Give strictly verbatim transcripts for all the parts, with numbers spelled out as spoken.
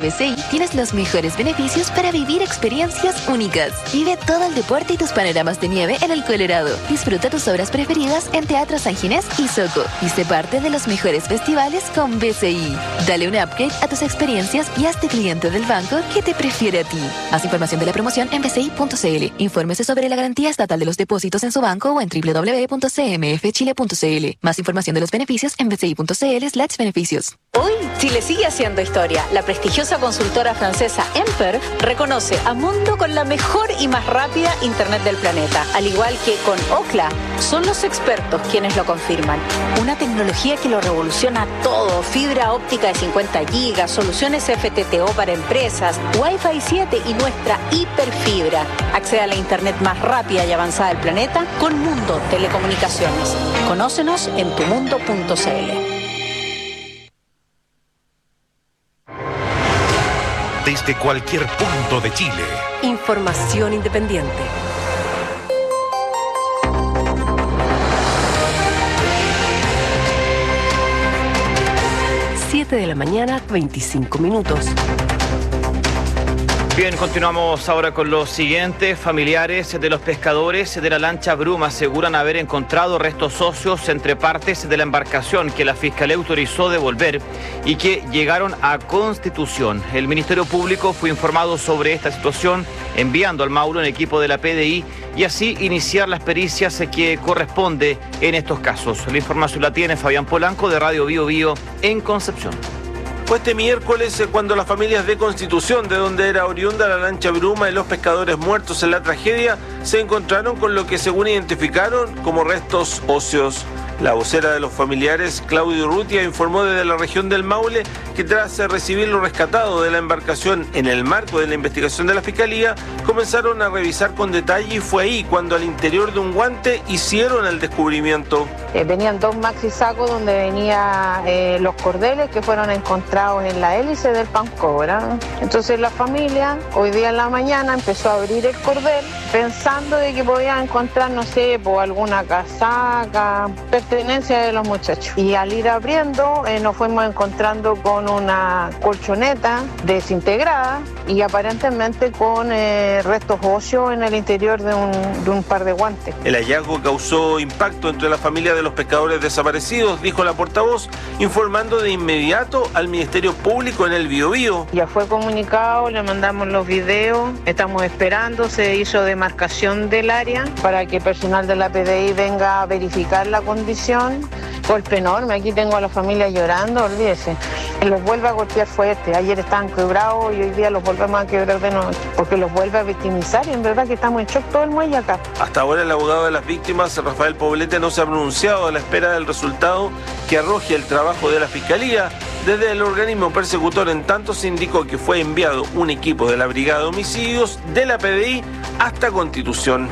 B C I tienes los mejores beneficios para vivir experiencias únicas. Vive todo el deporte y tus panoramas de nieve en el Colorado. Disfruta tus obras preferidas en Teatro San Ginés y Soco. Y sé parte de los mejores festivales con B C I. Dale un upgrade a tus experiencias y hazte cliente del banco que te prefiere a ti. Más información de la promoción en b c i punto c l. Infórmese sobre la garantía estatal de los depósitos en su banco o en w w w punto c m f chile punto c l. Más información de los beneficios en b c i punto c l slash beneficios. Hoy, Chile sigue haciendo historia. La prestigiosa consultora francesa Emper reconoce a Mundo con la mejor y más rápida internet del planeta. Al igual que con Ookla, son los expertos quienes lo confirman. Una tecnología que lo revoluciona todo. Fibra óptica de cincuenta gigas, soluciones F T T O para empresas, Wi-Fi siete y nuestra hiperfibra. Accede a la internet más rápida y avanzada del planeta con Mundo Telecomunicaciones. Conócenos en tu mundo punto c l. Desde cualquier punto de Chile. Información independiente. siete de la mañana, veinticinco minutos. Bien, continuamos ahora con lo siguiente. Familiares de los pescadores de la lancha Bruma aseguran haber encontrado restos óseos entre partes de la embarcación que la Fiscalía autorizó devolver y que llegaron a Constitución. El Ministerio Público fue informado sobre esta situación, enviando al Mauro un equipo de la P D I y así iniciar las pericias que corresponde en estos casos. La información la tiene Fabián Polanco de Radio Bio Bio en Concepción. Fue este miércoles cuando las familias de Constitución, de donde era oriunda la lancha Bruma y los pescadores muertos en la tragedia, se encontraron con lo que según identificaron como restos óseos. La vocera de los familiares, Claudio Urrutia, informó desde la región del Maule que tras recibir lo rescatado de la embarcación en el marco de la investigación de la Fiscalía, comenzaron a revisar con detalle y fue ahí cuando al interior de un guante hicieron el descubrimiento. Eh, venían dos maxi sacos donde venían eh, los cordeles que fueron encontrados en la hélice del Pancobra. Entonces la familia, hoy día en la mañana, empezó a abrir el cordel pensando de que podía encontrar, no sé, por alguna casaca, pertenencia de los muchachos. Y al ir abriendo eh, nos fuimos encontrando con una colchoneta desintegrada y aparentemente con eh, restos óseos en el interior de un, de un par de guantes. El hallazgo causó impacto entre la familia de los pescadores desaparecidos, dijo la portavoz, informando de inmediato al Ministerio Público en el Biobío. Ya fue comunicado, le mandamos los videos, estamos esperando, se hizo demarcación del área para que personal de la P D I venga a verificar la condición. Golpe enorme, aquí tengo a la familia llorando, olvídese. Los vuelve a golpear fuerte, ayer estaban quebrados y hoy día los volvemos a quebrar de nuevo, porque los vuelve a victimizar y en verdad que estamos en shock todo el muelle acá. Hasta ahora el abogado de las víctimas, Rafael Poblete, no se ha pronunciado a la espera del resultado que arroje el trabajo de la Fiscalía. Desde el organismo persecutor, en tanto, se indicó que fue enviado un equipo de la Brigada de Homicidios de la P D I hasta Constitución.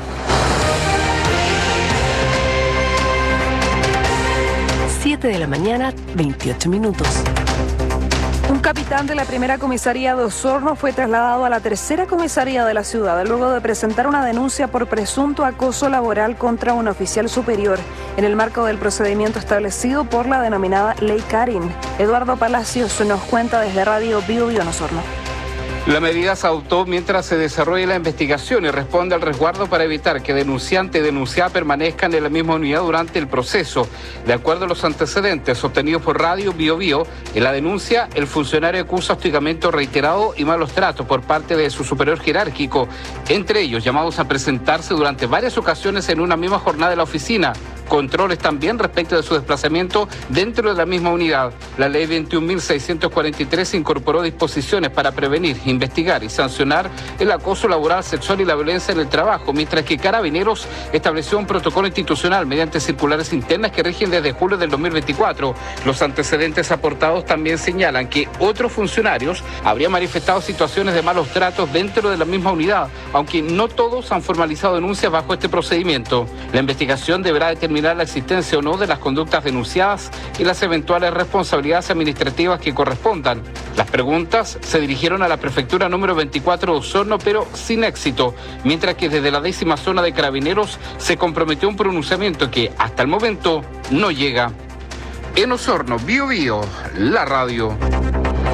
siete de la mañana, veintiocho minutos. Un capitán de la primera comisaría de Osorno fue trasladado a la tercera comisaría de la ciudad luego de presentar una denuncia por presunto acoso laboral contra un oficial superior en el marco del procedimiento establecido por la denominada Ley Karin. Eduardo Palacios nos cuenta desde Radio Bio Bio en Osorno. La medida se adoptó mientras se desarrolla la investigación y responde al resguardo para evitar que denunciante y denunciada permanezcan en la misma unidad durante el proceso. De acuerdo a los antecedentes obtenidos por Radio Bio Bio, en la denuncia el funcionario acusa hostigamiento reiterado y malos tratos por parte de su superior jerárquico, entre ellos llamados a presentarse durante varias ocasiones en una misma jornada de la oficina. Controles también respecto de su desplazamiento dentro de la misma unidad. La ley veintiún mil seiscientos cuarenta y tres incorporó disposiciones para prevenir, investigar y sancionar el acoso laboral, sexual y la violencia en el trabajo, mientras que Carabineros estableció un protocolo institucional mediante circulares internas que rigen desde julio del dos mil veinticuatro. Los antecedentes aportados también señalan que otros funcionarios habrían manifestado situaciones de malos tratos dentro de la misma unidad, aunque no todos han formalizado denuncias bajo este procedimiento. La investigación deberá determinar la existencia o no de las conductas denunciadas y las eventuales responsabilidades administrativas que correspondan. Las preguntas se dirigieron a la prefectura número veinticuatro de Osorno, pero sin éxito, mientras que desde la décima zona de Carabineros se comprometió un pronunciamiento que hasta el momento no llega. En Osorno, Bio Bio, la radio.